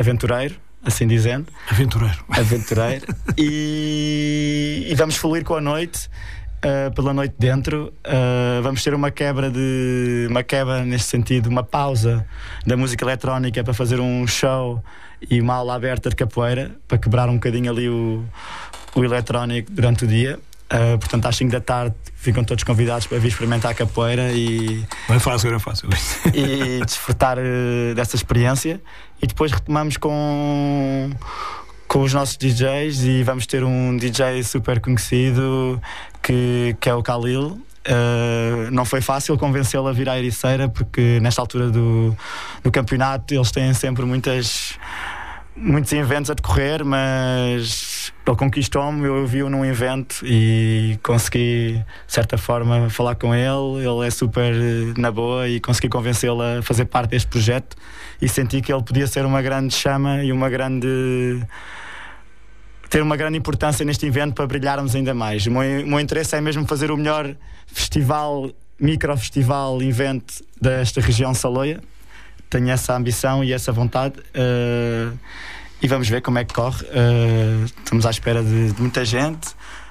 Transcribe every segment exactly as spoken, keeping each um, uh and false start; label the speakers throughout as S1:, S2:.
S1: aventureiro, assim dizendo.
S2: Aventureiro.
S1: Aventureiro. e, e vamos fluir com a noite, uh, pela noite dentro. Uh, vamos ter uma quebra de. Uma quebra neste sentido, uma pausa da música eletrónica para fazer um show e uma aula aberta de capoeira, para quebrar um bocadinho ali o, o eletrónico durante o dia. Uh, portanto, às cinco da tarde ficam todos convidados para vir experimentar a capoeira e.
S2: Não é fácil, não é fácil.
S1: E desfrutar uh, dessa experiência. E depois retomamos com, com os nossos D Js e vamos ter um D J super conhecido que, que é o Khalil. Uh, não foi fácil convencê-lo a vir à Ericeira, porque nesta altura do, do campeonato eles têm sempre muitas. muitos eventos a decorrer, mas ele conquistou-me, eu vi-o num evento e consegui, de certa forma, falar com ele. Ele é super na boa e consegui convencê-lo a fazer parte deste projeto e senti que ele podia ser uma grande chama e uma grande... ter uma grande importância neste evento para brilharmos ainda mais. O meu, o meu interesse é mesmo fazer o melhor festival, micro-festival, evento desta região Saloia. Tenho essa ambição e essa vontade, uh, e vamos ver como é que corre. Uh, estamos à espera de, de muita gente.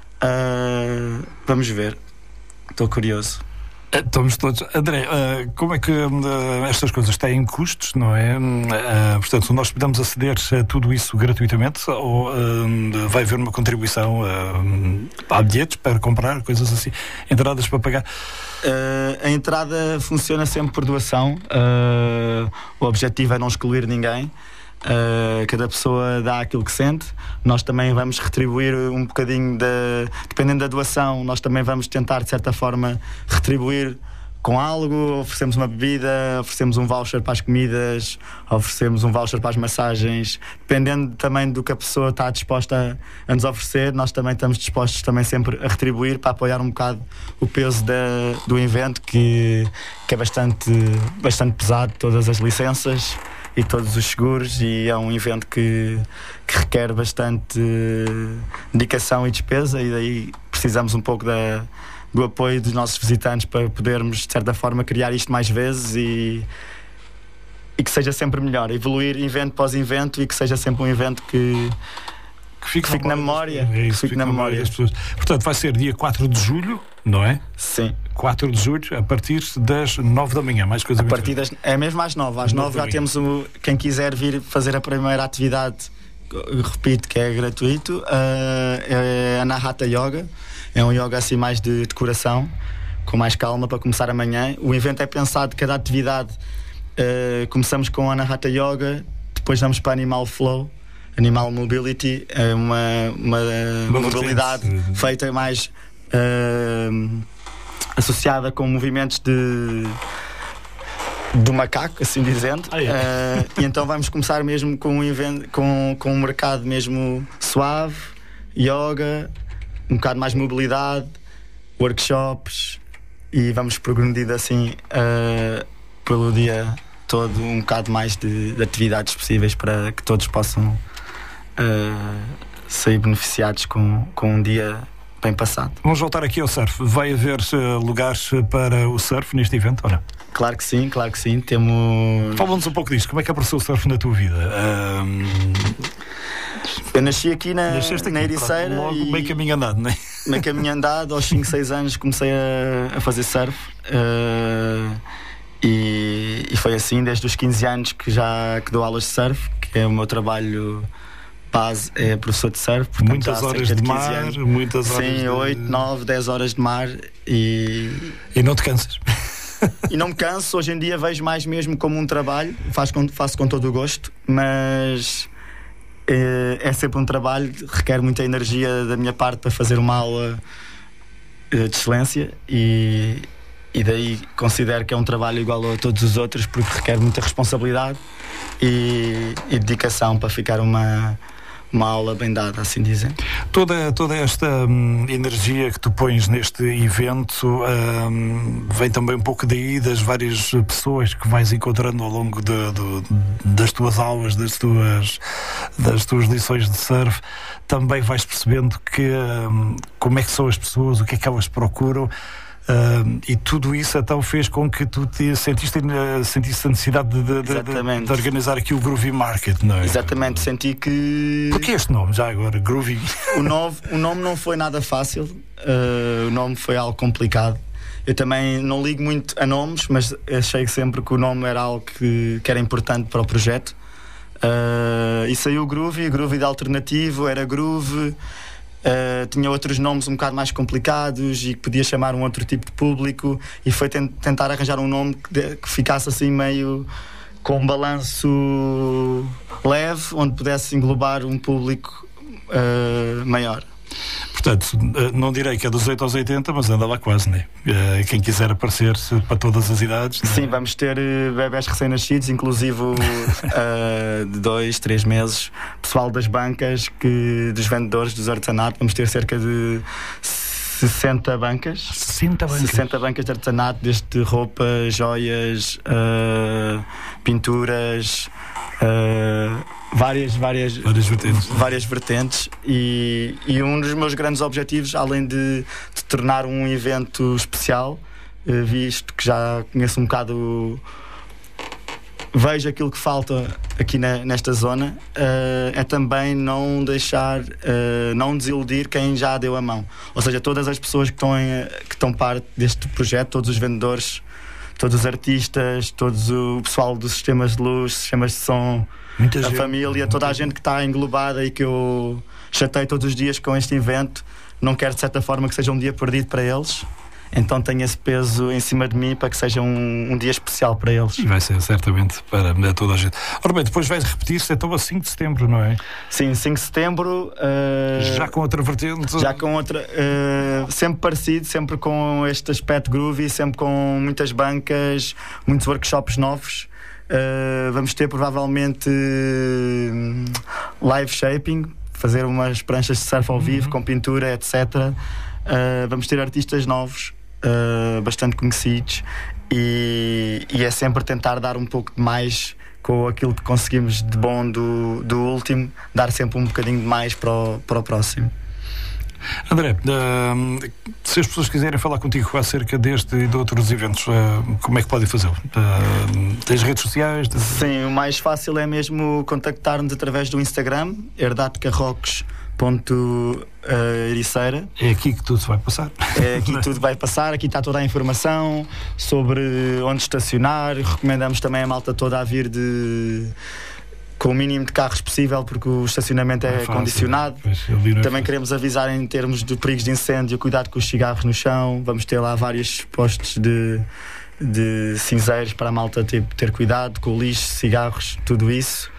S1: Uh, vamos ver. Estou curioso.
S2: Estamos todos. André, uh, como é que uh, estas coisas têm custos, não é? Uh, portanto, nós podemos aceder a tudo isso gratuitamente ou uh, vai haver uma contribuição? Uh, há bilhetes para comprar, coisas assim, entradas para pagar?
S1: Uh, a entrada funciona sempre por doação. Uh, o objetivo é não excluir ninguém. Uh, cada pessoa dá aquilo que sente. Nós também vamos retribuir um bocadinho da... dependendo da doação, nós também vamos tentar de certa forma retribuir com algo. Oferecemos uma bebida, oferecemos um voucher para as comidas, oferecemos um voucher para as massagens. Dependendo também do que a pessoa está disposta a, a nos oferecer, nós também estamos dispostos também sempre a retribuir para apoiar um bocado o peso da, do evento, que, que é bastante, bastante pesado, todas as licenças e todos os seguros, e é um evento que, que requer bastante dedicação e despesa, e daí precisamos um pouco da, do apoio dos nossos visitantes para podermos, de certa forma, criar isto mais vezes e, e que seja sempre melhor, evoluir evento após evento, e que seja sempre um evento que,
S2: que fique,
S1: que fique na memória,
S2: é isso,
S1: que fique na memória
S2: das pessoas. Portanto, vai ser dia quatro de julho, não é?
S1: Sim.
S2: quatro de julho, a partir das nove da manhã, mais coisa.
S1: A partir das, é mesmo às nove. Às nove já temos o, quem quiser vir fazer a primeira atividade, repito que é gratuito, uh, é a Anahata Yoga. É um yoga assim mais de decoração, com mais calma, para começar amanhã. O evento é pensado, cada atividade, uh, começamos com a Anahata Yoga, depois vamos para Animal Flow, Animal Mobility, é uma, uma, uma mobilidade vertente feita mais uh, associada com movimentos de do macaco, assim dizendo. Ah, é. uh, e então vamos começar mesmo com um evento, com, com um mercado mesmo suave, yoga, um bocado mais mobilidade, workshops, e vamos progredindo assim uh, pelo dia todo, um bocado mais de, de atividades possíveis para que todos possam uh, sair beneficiados com, com um dia bem passado.
S2: Vamos voltar aqui ao surf. Vai haver uh, lugares para o surf neste evento, ou não?
S1: Claro que sim, claro que sim. Temos...
S2: Fala-nos um pouco disto. Como é que apareceu o surf na tua vida? Um...
S1: Eu nasci aqui na,
S2: aqui,
S1: na Ericeira.
S2: Logo e... meio caminho andado, não é?
S1: Meio caminho andado. Aos cinco, seis anos comecei a, a fazer surf. Uh, e, e foi assim desde os quinze anos que já que dou aulas de surf, que é o meu trabalho base, é professor de surf. Portanto,
S2: muitas horas de, de mar, anos. muitas horas
S1: Sim,
S2: de...
S1: oito, nove, dez horas de mar e...
S2: E não te cansas?
S1: E não me canso. Hoje em dia vejo mais mesmo como um trabalho, faço com, faço com todo o gosto, mas é, é sempre um trabalho, requer muita energia da minha parte para fazer uma aula de excelência, e, e daí considero que é um trabalho igual a todos os outros, porque requer muita responsabilidade e, e dedicação para ficar uma... uma aula bem dada, assim dizem.
S2: Toda, toda esta hum, energia que tu pões neste evento hum, vem também um pouco daí das várias pessoas que vais encontrando ao longo de, de, das tuas aulas, das tuas, das tuas lições de surf. Também vais percebendo que, hum, como é que são as pessoas, o que é que elas procuram. Uh, e tudo isso então fez com que tu te sentiste, uh, sentiste a necessidade de, de, de, de organizar aqui o Groovy Market, não é?
S1: Exatamente, senti que...
S2: Porquê este nome, já agora, Groovy?
S1: O nome, o nome não foi nada fácil, uh, o nome foi algo complicado. Eu também não ligo muito a nomes, mas achei sempre que o nome era algo que, que era importante para o projeto. Uh, e saiu o Groovy, Groovy de alternativo, era Groove... Uh, tinha outros nomes um bocado mais complicados e que podia chamar um outro tipo de público, e foi ten- tentar arranjar um nome que, de- que ficasse assim meio com um balanço leve, onde pudesse englobar um público uh, maior.
S2: Portanto, não direi que é dos oito aos oitenta, mas anda lá quase, né? Quem quiser aparecer para todas as idades.
S1: Sim, vamos ter bebés recém-nascidos, inclusive uh, de dois, três meses, pessoal das bancas, que, dos vendedores, dos artesanato. Vamos ter cerca de sessenta bancas.
S2: sessenta bancas?
S1: sessenta bancas de artesanato, desde roupa, joias, uh, pinturas... Uh, várias, várias,
S2: várias vertentes,
S1: várias vertentes e, e um dos meus grandes objetivos, além de, de tornar um evento especial, uh, visto que já conheço um bocado, vejo aquilo que falta aqui na, nesta zona, uh, é também não deixar, uh, não desiludir quem já deu a mão. Ou seja, todas as pessoas que estão, em, que estão parte deste projeto, todos os vendedores, todos os artistas, todos o pessoal dos sistemas de luz, sistemas de som, muita a gente, família, toda a gente que está englobada e que eu chatei todos os dias com este evento, não quero de certa forma que seja um dia perdido para eles. Então tenho esse peso em cima de mim para que seja um, um dia especial para eles.
S2: E vai ser, certamente, para toda a gente. Ora bem, depois vai repetir-se então a cinco de setembro, não é?
S1: Sim, cinco de setembro. Uh,
S2: já com outra vertente?
S1: Já com outra. Uh, sempre parecido, sempre com este aspecto groovy, sempre com muitas bancas, muitos workshops novos. Uh, vamos ter provavelmente uh, live shaping, fazer umas pranchas de surf ao vivo, uhum. com pintura, etcétera. Uh, vamos ter artistas novos, uh, bastante conhecidos, e, e é sempre tentar dar um pouco de mais com aquilo que conseguimos de bom do, do último, dar sempre um bocadinho de mais para o, para o próximo.
S2: André, uh, se as pessoas quiserem falar contigo acerca deste e de outros eventos, uh, como é que podem fazê-lo? Uh, tens redes sociais? De...
S1: Sim, o mais fácil é mesmo contactar-nos através do Instagram, herdade carrocos ponto ericeira.
S2: É aqui que tudo se vai passar.
S1: É aqui que tudo vai passar, aqui está toda a informação sobre onde estacionar. Recomendamos também a malta toda a vir de... com o mínimo de carros possível, porque o estacionamento é, é fácil, condicionado. É também queremos avisar em termos de perigos de incêndio, cuidado com os cigarros no chão. Vamos ter lá vários postos de, de cinzeiros para a malta ter, ter cuidado com o lixo, cigarros, tudo isso.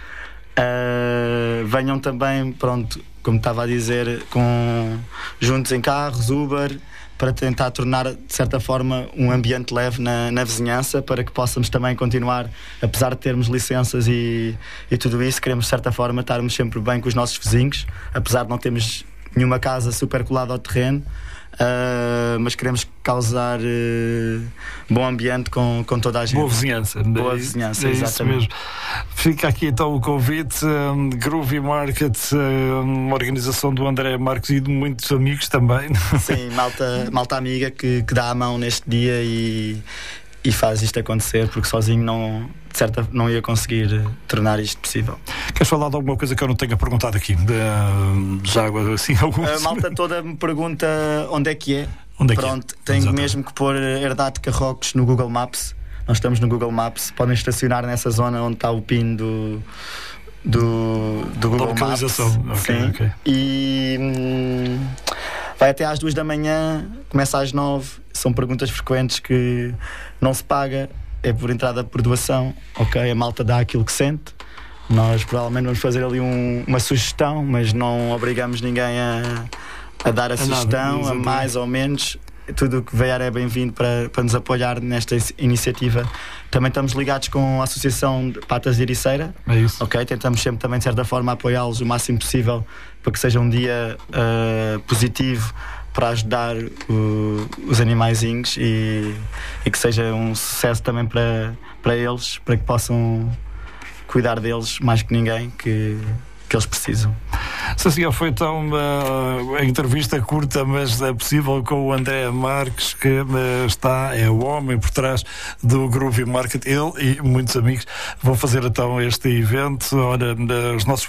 S1: Uh, venham também, pronto, como estava a dizer, com, juntos em carros, Uber, para tentar tornar, de certa forma, um ambiente leve na, na vizinhança, para que possamos também continuar, apesar de termos licenças e, e tudo isso, queremos, de certa forma, estarmos sempre bem com os nossos vizinhos, apesar de não termos nenhuma casa super colada ao terreno, uh, mas queremos causar uh, bom ambiente com, com toda a gente.
S2: Boa vizinhança.
S1: Boa vizinhança,
S2: é
S1: exatamente.
S2: Isso mesmo. Fica aqui então o convite, um, Groovy Market, um, uma organização do André Marques e de muitos amigos também.
S1: Sim, malta, malta amiga que, que dá a mão neste dia e, e faz isto acontecer, porque sozinho não, de certa, não ia conseguir tornar isto possível.
S2: Queres falar de alguma coisa que eu não tenha perguntado aqui? De, já agora, assim, algum...
S1: A malta toda me pergunta onde é que é.
S2: Onde é
S1: Pronto,
S2: que é?
S1: tenho
S2: Exatamente.
S1: mesmo que pôr Herdade Carrocos no Google Maps. Nós estamos no Google Maps, podem estacionar nessa zona onde está o pin do, do, do Google
S2: da localização.
S1: Maps.
S2: Okay,
S1: Sim.
S2: Okay.
S1: E hum, vai até às duas da manhã, começa às nove. São perguntas frequentes que não se paga, é por entrada por doação. Ok, a malta dá aquilo que sente. Nós provavelmente vamos fazer ali um, uma sugestão, mas não obrigamos ninguém a, a dar a, a sugestão, nada, a mais ou menos. Tudo o que vier é bem-vindo para, para nos apoiar nesta iniciativa. Também estamos ligados com a Associação de Patas de Ericeira.
S2: É isso.
S1: Okay? Tentamos sempre também, de certa forma, apoiá-los o máximo possível para que seja um dia uh, positivo para ajudar uh, os animaizinhos e, e que seja um sucesso também para, para eles, para que possam cuidar deles mais que ninguém, que, que eles precisam.
S2: Sim, foi então uma, a entrevista curta, mas é possível, com o André Marques, que uh, está, é o homem por trás do Groovy Market. Ele e muitos amigos vão fazer então este evento. Ora, os nossos